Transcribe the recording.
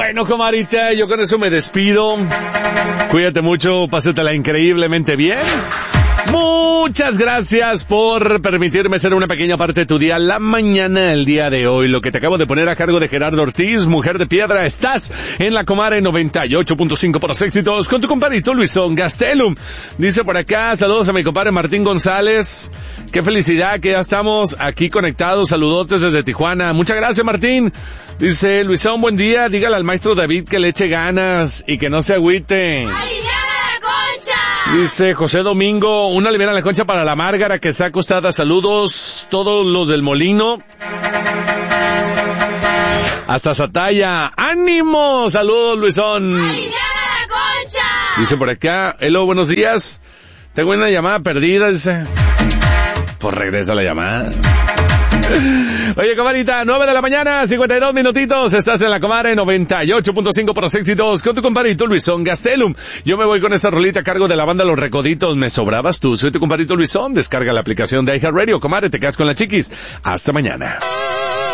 Bueno, comadita, yo con eso me despido. Cuídate mucho, pásatela increíblemente bien. Muchas gracias por permitirme ser una pequeña parte de tu día, la mañana, el día de hoy. Lo que te acabo de poner a cargo de Gerardo Ortiz, Mujer de Piedra. Estás en la Comare 98.5 por los éxitos con tu compadrito Luisón Gastelum. Dice por acá, saludos a mi compadre Martín González. Qué felicidad que ya estamos aquí conectados. Saludotes desde Tijuana. Muchas gracias, Martín. Dice Luisón, buen día. Dígale al maestro David que le eche ganas y que no se agüite. Dice José Domingo, una aliviana a la concha para la Márgara que está acostada. Saludos, todos los del Molino. Hasta Sataya. ¡Ánimo! Saludos, Luisón. ¡Aliviana la concha! Dice por acá, hello, buenos días. Tengo una llamada perdida, dice. Pues regresa la llamada. Oye, comadita, 9 de la mañana, 52 minutitos, estás en la Comare 98.5 por los éxitos con tu compadrito Luisón Gastelum. Yo me voy con esta rolita a cargo de la banda Los Recoditos. Me sobrabas tú, soy tu compadrito Luisón. Descarga la aplicación de iHeartRadio, comadre, te quedas con la chiquis. Hasta mañana.